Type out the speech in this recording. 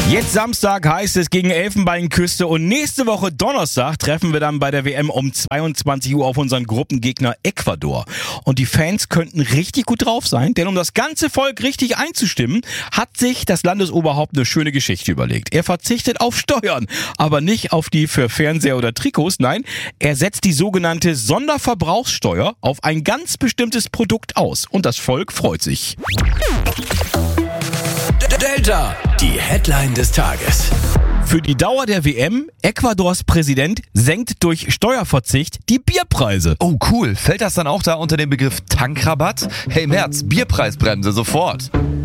Jetzt Samstag heißt es gegen Elfenbeinküste und nächste Woche Donnerstag treffen wir dann bei der WM um 22 Uhr auf unseren Gruppengegner Ecuador. Und die Fans könnten richtig gut drauf sein, denn um das ganze Volk richtig einzustimmen, hat sich das Landesoberhaupt eine schöne Geschichte überlegt. Er verzichtet auf Steuern, aber nicht auf die für Fernseher oder Trikots, nein, er setzt die sogenannte Sonderverbrauchssteuer auf ein ganz bestimmtes Produkt aus und das Volk freut sich. Delta, die Headline des Tages. Für die Dauer der WM, Ecuadors Präsident senkt durch Steuerverzicht die Bierpreise. Oh cool, fällt das dann auch da unter den Begriff Tankrabatt? Hey Merz, Bierpreisbremse sofort.